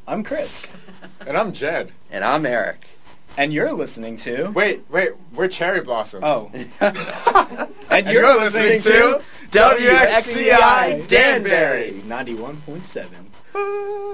I'm Chris. And I'm Jed. And I'm Eric. And you're listening to... Wait, we're Cherry Blossoms. Oh. And you're listening to WXCI Danbury 91.7.